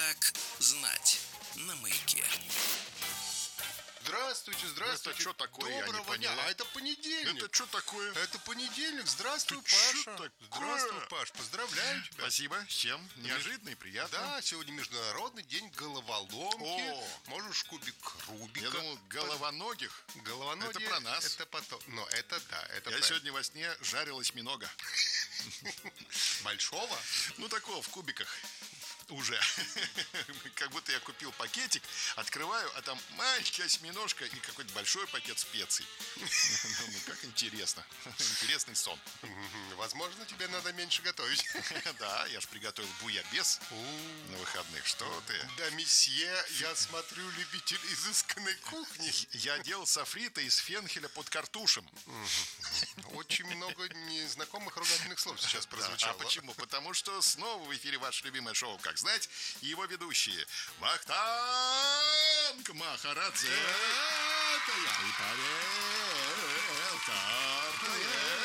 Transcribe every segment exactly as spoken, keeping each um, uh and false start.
Как знать на Маяке. Здравствуйте, здравствуйте. Это что такое, я не Доброго дня. поняла. А это понедельник. Это что такое? Это понедельник. Здравствуй, Ты чё Паша. такое? Здравствуй, Паш. Поздравляю тебя. Спасибо. С чем? Неожиданно и приятно. Да, сегодня Международный день головоломки. О. Можешь кубик Рубика. Я думал, головоногих. Головоногие. Это про нас. Это потом. Но это да, это Я правильно. сегодня во сне жарил осьминога. Большого? Ну, такого, в кубиках. Уже. Как будто я купил пакетик, открываю, а там маленький осьминожка и какой-то большой пакет специй. Ну, как интересно. Интересный сон. Возможно, тебе надо меньше готовить. Да, я ж приготовил буябес на выходных. Что ты? Да, месье, я смотрю, любитель изысканной кухни. Я делал софрита из фенхеля под картушем. Очень много незнакомых ругательных слов сейчас А прозвучало. почему? Потому что снова в эфире ваше любимое шоу «Как знать» и его ведущие Вахтанг Махарадзе и Павел Картаев.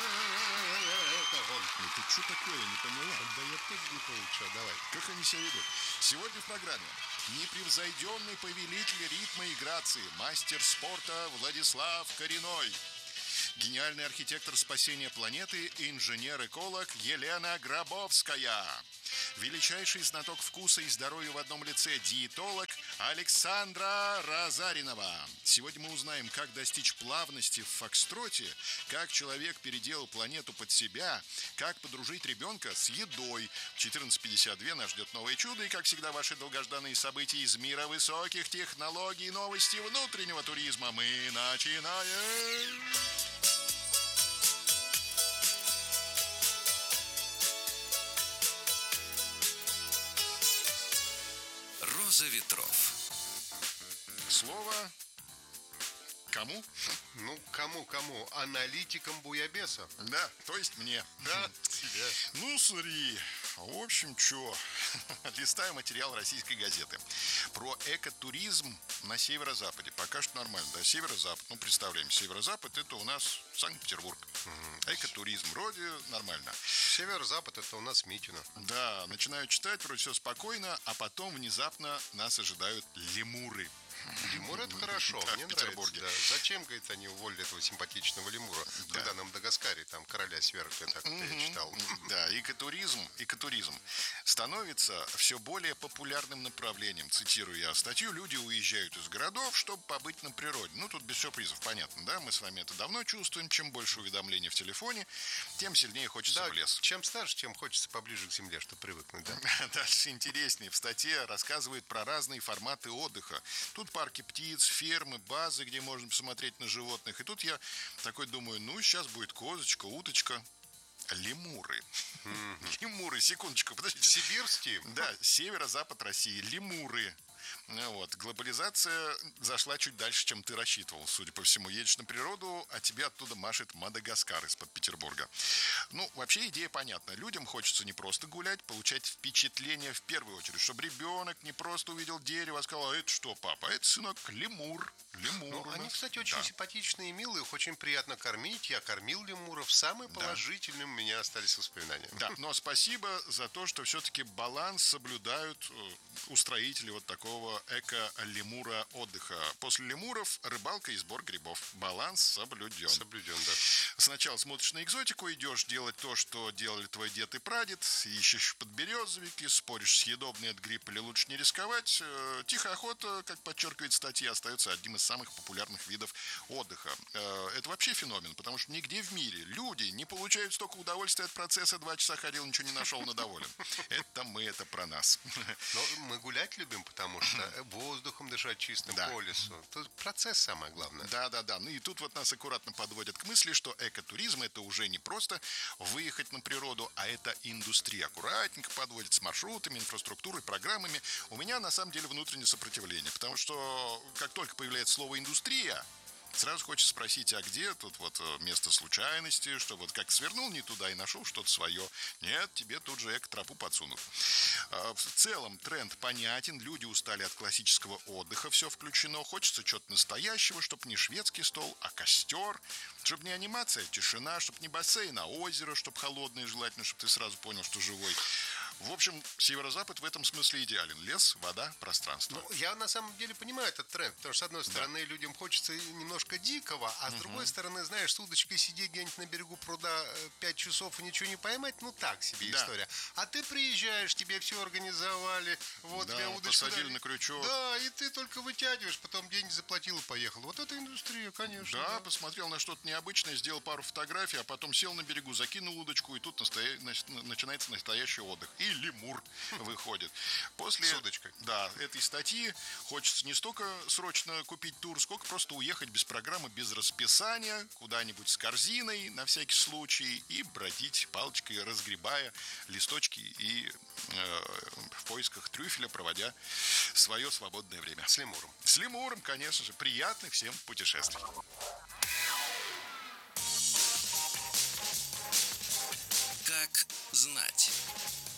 Это что такое, я не поняла. Да я тоже не получаю, давай. Как они себя ведут? Сегодня в программе непревзойденный повелитель ритма и грации, мастер спорта Владислав Коренной. Гениальный архитектор спасения планеты, инженер-эколог Елена Гробовская. Величайший знаток вкуса и здоровья в одном лице, диетолог Александра Розаринова. Сегодня мы узнаем, как достичь плавности в фокстроте, как человек переделал планету под себя, как подружить ребенка с едой. В четырнадцать пятьдесят два нас ждет новое чудо, и, как всегда, ваши долгожданные события из мира высоких технологий и новости внутреннего туризма. Мы начинаем! Роза ветров. Слово кому? Ну, кому-кому? Аналитикам буябеса. Да, то есть мне. Да, тебе. Ну, смотри, в общем, чё, листаю материал российской газеты про экотуризм на северо-западе. Пока что нормально, да, северо-запад, ну, представляем, северо-запад это у нас Санкт-Петербург. Угу. Экотуризм вроде нормально. Север-запад это у нас Митино. Да, начинаю читать, вроде все спокойно, а потом внезапно нас ожидают лемуры. Лемур это хорошо, Да, мне в Петербурге. нравится. Да. Зачем, говорит, они уволили этого симпатичного лемура, Да. когда на Мадагаскаре там короля свергли, так я читал. Да, экотуризм, экотуризм становится все более популярным направлением. Цитирую я статью: люди уезжают из городов, чтобы побыть на природе. Ну, тут без сюрпризов, понятно, да? Мы с вами это давно чувствуем. Чем больше уведомлений в телефоне, тем сильнее хочется Да, в лес. чем старше, тем хочется поближе к земле, чтобы привыкнуть, да? Дальше интереснее. В статье рассказывают про разные форматы отдыха. Тут парки птиц, фермы, базы, где можно посмотреть на животных. И тут я такой думаю, ну, сейчас будет козочка, уточка. Лемуры. Mm-hmm. Лемуры, секундочку, подождите. Сибирские? Да, северо-запад России. Лемуры. Вот. Глобализация зашла чуть дальше, чем ты рассчитывал, судя по всему. Едешь на природу, а тебе оттуда машет Мадагаскар из-под Петербурга. Ну, вообще идея понятна. Людям хочется не просто гулять, получать впечатление в первую очередь, чтобы ребенок не просто увидел дерево, а сказал: а это что, папа? А это, сынок, лемур. Лемур. Ну, они, кстати, очень да. симпатичные и милые, их очень приятно кормить. Я кормил лемуров. Самые положительные у меня остались воспоминания. Да, но спасибо за то, что все-таки баланс соблюдают устроители вот такого эко-лемура отдыха. После лемуров рыбалка и сбор грибов. Баланс соблюден. Соблюден, да. Сначала смотришь на экзотику, идешь делать то, что делали твой дед и прадед, ищешь подберезовики, споришь, съедобный это гриб или лучше не рисковать. Тихая охота, как подчеркивает статья, остается одним из самых популярных видов отдыха. Это вообще феномен, потому что нигде в мире люди не получают столько удовольствия от процесса. Два часа ходил, ничего не нашел, но доволен. Это мы, это про нас. Но мы гулять любим, потому что воздухом дышать чистым, да. по лесу. Тут процесс самое главное. Да, да, да. Ну и тут вот нас аккуратно подводят к мысли, что экотуризм это уже не просто выехать на природу, а это индустрия. Аккуратненько подводит с маршрутами, инфраструктурой, программами. У меня на самом деле внутреннее сопротивление, потому что как только появляется слово «индустрия», сразу хочется спросить, а где тут вот место случайности, что вот как свернул не туда и нашел что-то свое. Нет, тебе тут же эко-тропу подсунут. В целом тренд понятен, люди устали от классического отдыха, все включено. Хочется чего-то настоящего, чтобы не шведский стол, а костер, чтобы не анимация, а тишина, чтобы не бассейн, а озеро, чтобы холодное, желательно, чтобы ты сразу понял, что живой. В общем, северо-запад в этом смысле идеален. Лес, вода, пространство. Ну, я на самом деле понимаю этот тренд, потому что, с одной стороны, да. людям хочется немножко дикого, а с угу. другой стороны, знаешь, с удочкой сидеть где-нибудь на берегу пруда пять часов и ничего не поймать, ну, так себе да. история. А ты приезжаешь, тебе все организовали, вот да, тебя удочку посадили дали. на крючок. Да, и ты только вытягиваешь, потом деньги заплатил и поехал. Вот это индустрия, конечно. Да, да. посмотрел на что-то необычное, сделал пару фотографий, а потом сел на берегу, закинул удочку, и тут настоя... начинается настоящий отдых. И лемур выходит. После с удочкой. Да, этой статьи хочется не столько срочно купить тур, сколько просто уехать без программы, без расписания, куда-нибудь с корзиной на всякий случай и бродить палочкой, разгребая листочки и э, в поисках трюфеля, проводя свое свободное время. С лемуром. С лемуром, конечно же. Приятных всем путешествий. Как знать.